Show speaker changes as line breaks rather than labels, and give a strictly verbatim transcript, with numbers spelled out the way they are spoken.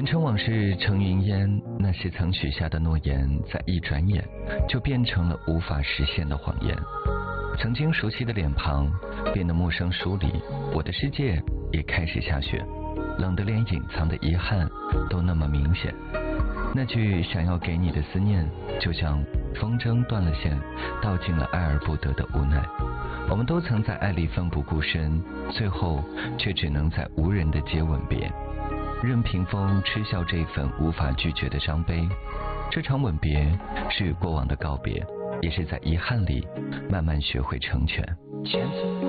前尘往事成云烟，那些曾许下的诺言，在一转眼就变成了无法实现的谎言。曾经熟悉的脸庞变得陌生疏离，我的世界也开始下雪，冷得连隐藏的遗憾都那么明显。那句想要给你的思念，就像风筝断了线，道尽了爱而不得的无奈。我们都曾在爱里奋不顾身，最后却只能在无人的街吻别，任凭风嗤笑这份无法拒绝的伤悲。这场吻别是与过往的告别，也是在遗憾里慢慢学会成全。